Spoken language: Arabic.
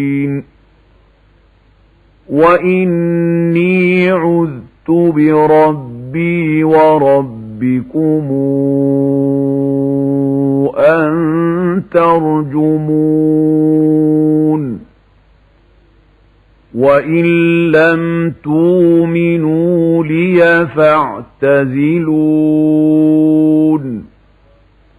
وإني عذت بربي وربكم أن ترجمون وإن لم تؤمنوا لي فاعتزلون